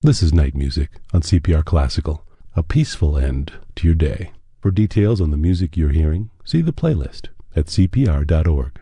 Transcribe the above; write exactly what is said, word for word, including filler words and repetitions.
This is Night Music on C P R Classical, a peaceful end to your day. For details on the music you're hearing, see the playlist at C P R dot org.